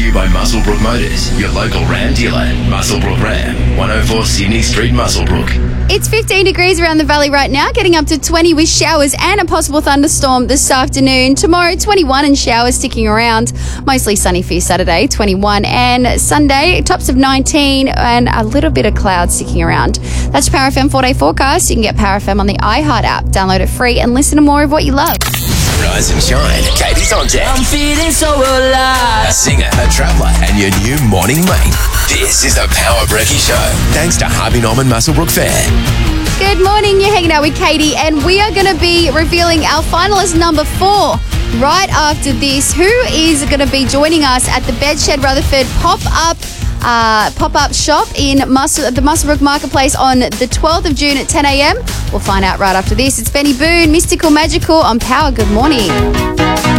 to you by Muswellbrook Motors, your local Ram dealer. Muswellbrook Ram, 104 Sydney Street, Muswellbrook. It's 15 degrees around the valley right now, getting up to 20 with showers and a possible thunderstorm this afternoon. Tomorrow, 21 and showers sticking around. Mostly sunny for Saturday, 21. And Sunday, tops of 19 and a little bit of clouds sticking around. That's your Power FM 4-day forecast. You can get Power FM on the iHeart app. Download it free and listen to more of what you love. Rise and shine. Katie's on deck. I'm feeling so alive. A singer, a traveller, and your new morning mate. This is the Power Brekkie Show. Thanks to Harvey Norman Muswellbrook Fair. Good morning. You're hanging out with Katie, and we are going to be revealing our finalist number 4 right after this. Who is going to be joining us at the Bedshed Rutherford pop-up shop in the Muswellbrook Marketplace on the 12th of June at 10 a.m. We'll find out right after this. It's Benny Boone, Mystical Magical on Power. Good morning.